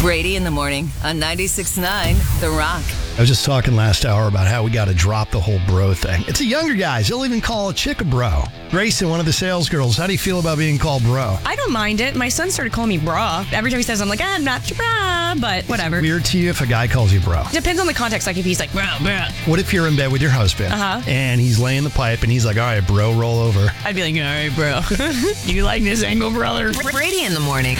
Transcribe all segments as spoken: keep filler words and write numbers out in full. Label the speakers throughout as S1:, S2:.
S1: Brady in the morning on ninety-six point nine The Rock.
S2: I was just talking last hour about how we got to drop the whole bro thing. It's the younger guys. They'll even call a chick a bro. Grayson, one of the sales girls, how do you feel about being called bro?
S3: I don't mind it. My son started calling me bra. Every time he says, I'm like, I'm not your bra, but whatever.
S2: Weird to you if a guy calls you bro?
S3: Depends on the context. Like if he's like, bro, bro.
S2: What if you're in bed with your husband
S3: uh-huh.
S2: and he's laying the pipe and he's like, all right, bro, roll over.
S3: I'd be like, all right, bro. You like this angle, brother?
S1: Brady in the morning.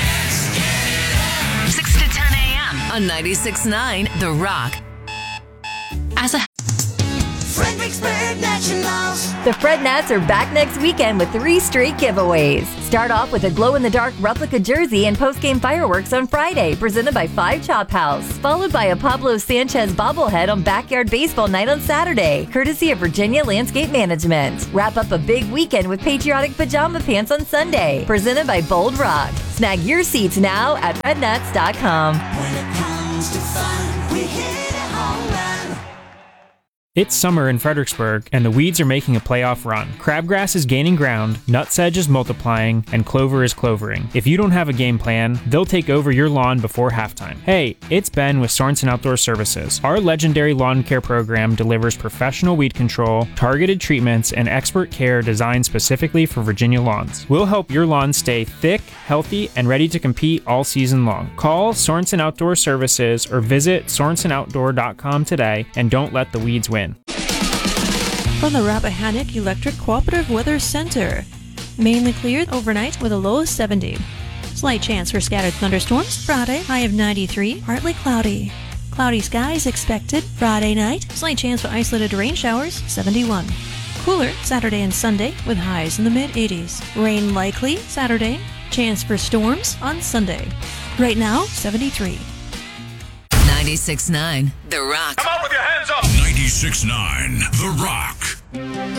S1: six to ten a.m. on ninety-six point nine The Rock.
S4: As a
S5: Fredericksburg Nationals.
S6: The Fred Nats are back next weekend with three straight giveaways. Start off with a glow-in-the-dark replica jersey and post-game fireworks on Friday, presented by Five Chop House, followed by a Pablo Sanchez bobblehead on Backyard Baseball Night on Saturday, courtesy of Virginia Landscape Management. Wrap up a big weekend with patriotic pajama pants on Sunday, presented by Bold Rock. Snag your seats now at red nats dot com.
S5: When it comes to fun, we hit a home run.
S7: It's summer in Fredericksburg, and the weeds are making a playoff run. Crabgrass is gaining ground, nutsedge is multiplying, and clover is clovering. If you don't have a game plan, they'll take over your lawn before halftime. Hey, it's Ben with Sorensen Outdoor Services. Our legendary lawn care program delivers professional weed control, targeted treatments, and expert care designed specifically for Virginia lawns. We'll help your lawn stay thick, healthy, and ready to compete all season long. Call Sorensen Outdoor Services or visit sorensen outdoor dot com today, and don't let the weeds win.
S8: From the Rappahannock Electric Cooperative Weather Center. Mainly cleared overnight with a low of seventy. Slight chance for scattered thunderstorms. Friday, high of ninety-three, partly cloudy. Cloudy skies expected Friday night. Slight chance for isolated rain showers, seventy-one. Cooler Saturday and Sunday with highs in the mid eighties. Rain likely Saturday. Chance for storms on Sunday. Right now, seventy-three.
S1: ninety-six point nine The Rock.
S9: Come on with your hands up. ninety-six point nine The Rock.